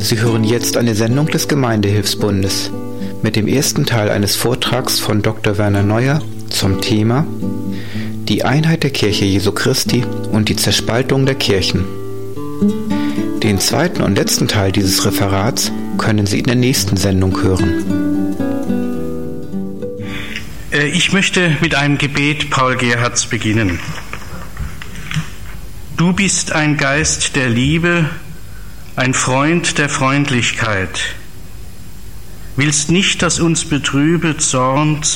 Sie hören jetzt eine Sendung des Gemeindehilfsbundes mit dem ersten Teil eines Vortrags von Dr. Werner Neuer zum Thema Die Einheit der Kirche Jesu Christi und die Zerspaltung der Kirchen. Den zweiten und letzten Teil dieses Referats können Sie in der nächsten Sendung hören. Ich möchte mit einem Gebet Paul Gerhards beginnen. Du bist ein Geist der Liebe, ein Freund der Freundlichkeit. Willst nicht, dass uns betrübe Zorn,